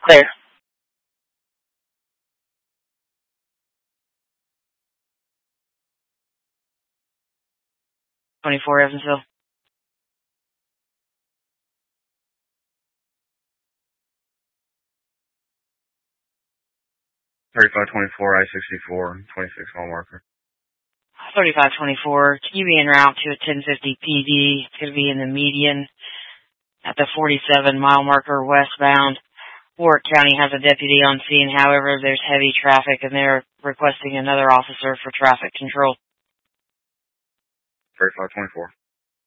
Clear. 24 Evansville. 3524 I-64, 26 mile marker. 3524, can you be en route to a 1050 PD? It's going to be in the median at the 47 mile marker westbound. Warwick County has a deputy on scene. However, there's heavy traffic and they're requesting another officer for traffic control. 3524.